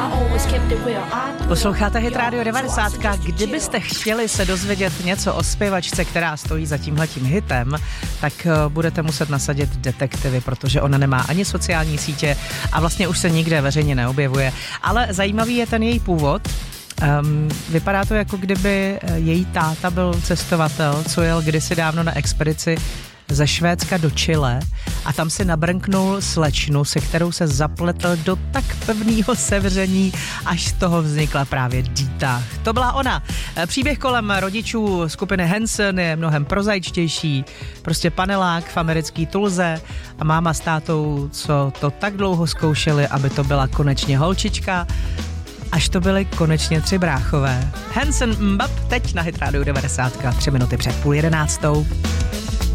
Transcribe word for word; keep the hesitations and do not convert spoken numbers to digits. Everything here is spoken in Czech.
Posloucháte Hit Radio devadesát. Kdybyste chtěli se dozvědět něco o zpěvačce, která stojí za tímhletím hitem, tak budete muset nasadit detektivy, protože ona nemá ani sociální sítě a vlastně už se nikde veřejně neobjevuje. Ale zajímavý je ten její původ. Um, vypadá to, jako kdyby její táta byl cestovatel, co jel kdysi dávno na expedici ze Švédska do Chile a tam si nabrnknul slečnu, se kterou se zapletl do tak pevného sevření, až z toho vznikla právě Dita. To byla ona. Příběh kolem rodičů skupiny Hanson je mnohem prozaičtější. Prostě panelák v americký Tulze a máma s tátou, co to tak dlouho zkoušeli, aby to byla konečně holčička, až to byly konečně tři bráchové. Hanson Mbap teď na Hit Radio devadesát, tři minuty před půl jedenáctou.